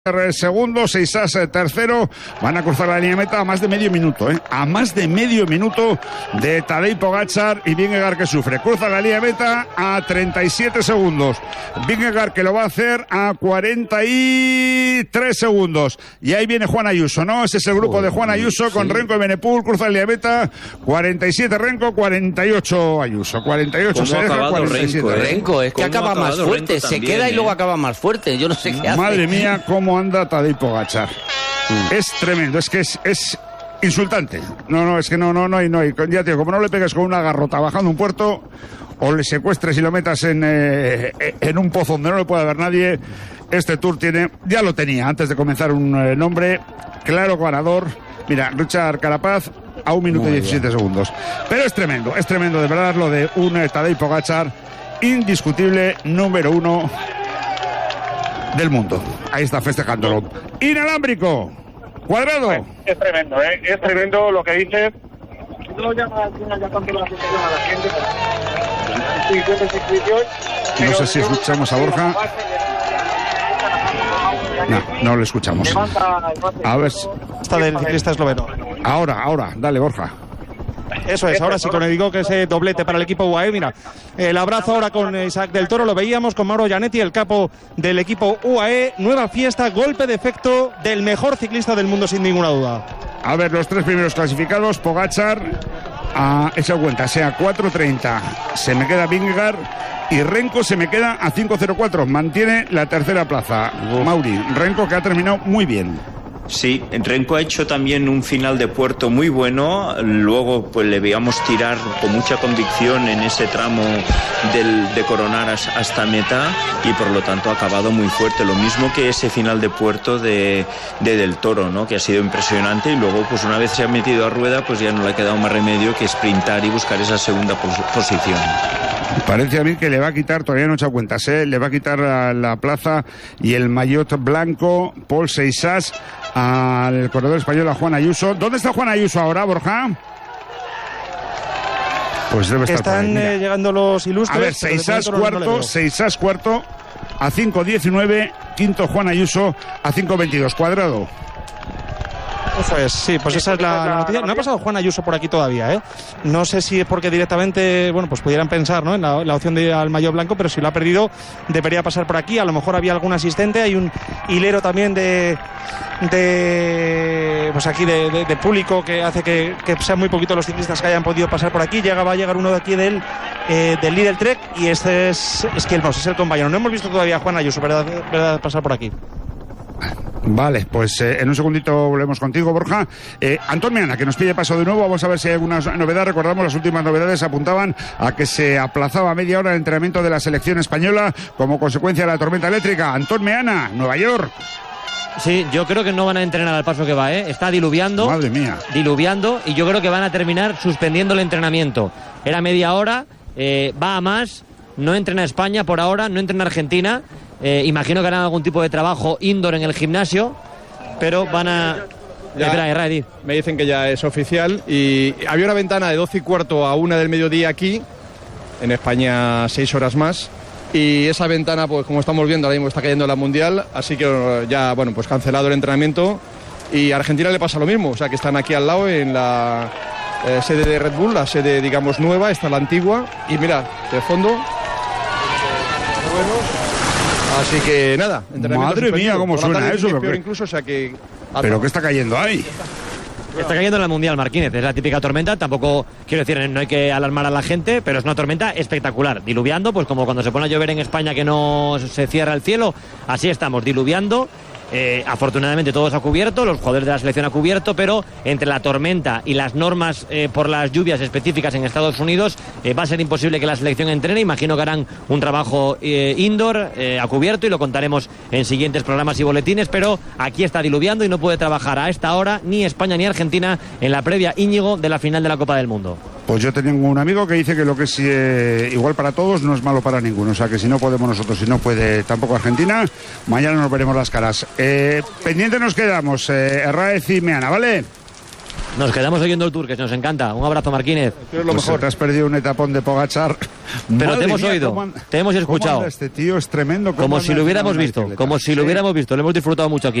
Segundo, Seisas tercero, van a cruzar la línea de meta a más de medio minuto, a más de medio minuto de Tadej Pogačar y Vingegaard que sufre. Cruza la línea de meta a 37 segundos. Vingegaard que lo va a hacer a 43 segundos. Y ahí viene Juan Ayuso, ¿no? Ese es el grupo de Juan Ayuso con Renko y Benepul. Cruza la línea de meta, 47 Renko, 48 Ayuso. 48 se deja, 47. Renko, es que acaba más fuerte, se queda y luego acaba más fuerte. Yo no sé qué hace. Madre mía, cómo anda Tadej Pogačar. Es tremendo, es que es insultante. Es que no hay. Ya tío, como no le pegues con una garrota bajando un puerto, o le secuestres y lo metas en un pozo donde no le pueda ver nadie. Este Tour ya lo tenía antes de comenzar un nombre claro ganador. Mira, Richard Carapaz a 1 minuto y 17 segundos. Pero es tremendo de verdad lo de un Tadej Pogačar indiscutible número 1 del mundo. Ahí está festejándolo. Inalámbrico. Cuadrado. Bueno, es tremendo lo que dices. No sé si escuchamos a Borja. No le escuchamos. A ver. Está del ciclista esloveno. Ahora, dale, Borja. Eso es, ahora sí con el que ese doblete para el equipo UAE. Mira, el abrazo ahora con Isaac del Toro, lo veíamos con Mauro Gianetti, el capo del equipo UAE. Nueva fiesta, golpe de efecto del mejor ciclista del mundo sin ninguna duda. A ver, los 3 primeros clasificados, Pogačar a esa cuenta, sea 4.30, se me queda Vingegaard y Renko se me queda a 5.04, mantiene la tercera plaza. Mauri, Renko que ha terminado muy bien. Sí, Renko ha hecho también un final de puerto muy bueno, luego pues le veíamos tirar con mucha convicción en ese tramo de coronar hasta meta y por lo tanto ha acabado muy fuerte, lo mismo que ese final de puerto de Del Toro, ¿no? Que ha sido impresionante y luego pues una vez se ha metido a rueda pues ya no le ha quedado más remedio que sprintar y buscar esa segunda posición. Parece a mí que le va a quitar, todavía no he echado cuentas, le va a quitar la plaza y el maillot blanco Pol Seisas al corredor español, a Juan Ayuso. ¿Dónde está Juan Ayuso ahora, Borja? Pues debe estar están por ahí, llegando los ilustres. A ver, Seisas cuarto a 5.19, quinto Juan Ayuso a 5.22. Cuadrado. Eso es, sí, pues esa es la noticia. No ha pasado Juan Ayuso por aquí todavía, No sé si es porque directamente, pues pudieran pensar, ¿no? En la opción de ir al maillot blanco, pero si lo ha perdido, debería pasar por aquí. A lo mejor había algún asistente, hay un hilero también de público que hace que sean muy poquitos los ciclistas que hayan podido pasar por aquí. Va a llegar uno de aquí del Lidl Trek y este es Kielmos, es el compañero. No hemos visto todavía a Juan Ayuso, ¿verdad? Pasar por aquí. Vale, pues en un segundito volvemos contigo, Borja. Antón Meana, que nos pide paso de nuevo. Vamos a ver si hay alguna novedad. Recordamos, las últimas novedades apuntaban a que se aplazaba media hora el entrenamiento de la selección española como consecuencia de la tormenta eléctrica. Antón Meana, Nueva York. Sí, yo creo que no van a entrenar al paso que va, Está diluviando. Madre mía. Diluviando, y yo creo que van a terminar suspendiendo el entrenamiento. Era media hora, va a más. No entrena España por ahora, no entrena Argentina. Imagino que harán algún tipo de trabajo indoor en el gimnasio, pero van a... Me dicen que ya es oficial y había una ventana de 12:15 a 1 del mediodía aquí, en España 6 horas más, y esa ventana, pues como estamos viendo, ahora mismo está cayendo la Mundial, así que ya, pues cancelado el entrenamiento, y a Argentina le pasa lo mismo, o sea que están aquí al lado en la sede de Red Bull, la sede, digamos, nueva, está la antigua, y mira, de fondo... Así que nada, madre mía, cómo suena eso. Incluso, o sea que... ¿Pero qué está cayendo ahí? Está cayendo en la Mundial, Marquínez. Es la típica tormenta. Tampoco, quiero decir, no hay que alarmar a la gente, pero es una tormenta espectacular. Diluviando, pues como cuando se pone a llover en España que no se cierra el cielo. Así estamos, diluviando. Afortunadamente todos a cubierto, los jugadores de la selección a cubierto, pero entre la tormenta y las normas por las lluvias específicas en Estados Unidos va a ser imposible que la selección entrene. Imagino que harán un trabajo indoor a cubierto y lo contaremos en siguientes programas y boletines, pero aquí está diluviando y no puede trabajar a esta hora ni España ni Argentina en la previa, Íñigo, de la final de la Copa del Mundo. Pues yo tengo un amigo que dice que lo que es igual para todos no es malo para ninguno. O sea que si no podemos nosotros, si no puede tampoco Argentina, mañana nos veremos las caras. Pendiente nos quedamos, Herráez y Meana, ¿vale? Nos quedamos oyendo el Tour, que nos encanta. Un abrazo, Marquínez. Lo pues mejor. Te has perdido un etapón de Pogačar. Pero te hemos oído, te hemos escuchado. Este tío es tremendo. Como si lo hubiéramos visto, como si lo hubiéramos visto. Lo hemos disfrutado mucho aquí.